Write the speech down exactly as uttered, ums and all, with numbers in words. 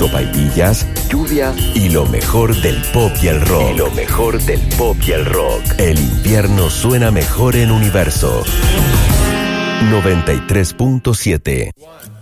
Sopaipillas, lluvia y lo mejor del pop y el rock. Y lo mejor del pop y el rock. El invierno suena mejor en Universo noventa y tres punto siete.